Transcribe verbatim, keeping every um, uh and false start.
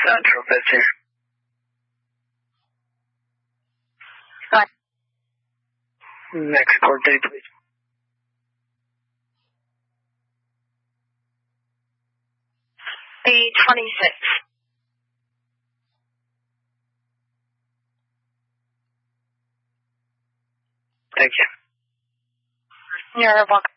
Central Pitcher. Hi. Next court date, please. The twenty-sixth. Thank you. You're welcome.